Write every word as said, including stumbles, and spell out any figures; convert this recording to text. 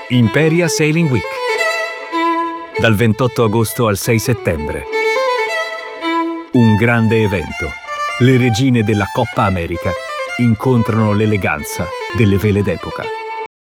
Imperia Sailing Week. Dal ventotto agosto al sei settembre. Un grande evento. Le regine della Coppa America incontrano l'eleganza delle vele d'epoca.